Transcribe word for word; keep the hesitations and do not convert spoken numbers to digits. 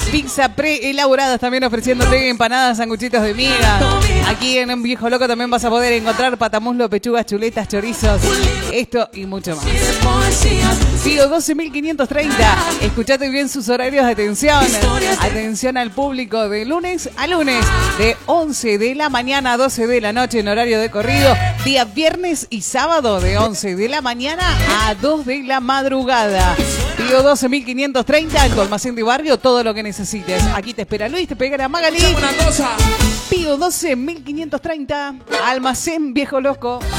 Pizza preelaboradas también ofreciéndote empanadas, sanguchitos de miga. Aquí en un Viejo Loco también vas a poder encontrar patamuslo, pechugas, chuletas, chorizos, esto y mucho más. Pío doce mil quinientos treinta. Escuchate bien sus horarios de atención. Atención al público de lunes a lunes, de once de la mañana a doce de la noche en horario de corrido. Día viernes y sábado de once de la mañana a dos de la madrugada. Pío doce mil quinientos treinta, en tu almacén de barrio, todo lo que necesites. Aquí te espera Luis, te pegará Magalí. Pío doce mil quinientos treinta, almacén Viejo Loco.